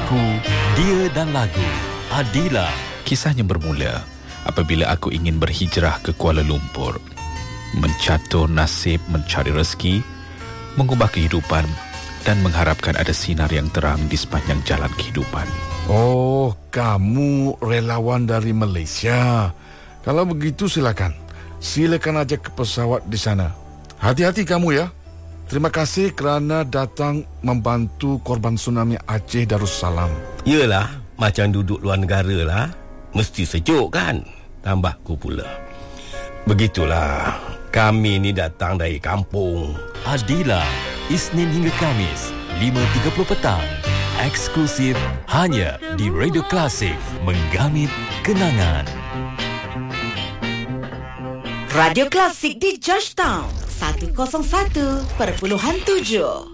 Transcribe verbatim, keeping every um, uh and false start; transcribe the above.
Aku, Dia dan Lagu. Adila. Kisahnya bermula apabila aku ingin berhijrah ke Kuala Lumpur, mencatur nasib, mencari rezeki, mengubah kehidupan dan mengharapkan ada sinar yang terang di sepanjang jalan kehidupan. Oh, kamu relawan dari Malaysia. Kalau begitu silakan. Silakan aja ke pesawat di sana. Hati-hati kamu ya. Terima kasih kerana datang membantu korban tsunami Aceh Darussalam. Yelah, macam duduk luar negara lah. Mesti sejuk kan? Tambahku pula. Begitulah, kami ni datang dari kampung. Adila, Isnin hingga Kamis, lima tiga puluh petang. Eksklusif hanya di Radio Klasik, menggamit kenangan. Radio Klasik di Georgetown, seratus satu perpuluhan tujuh.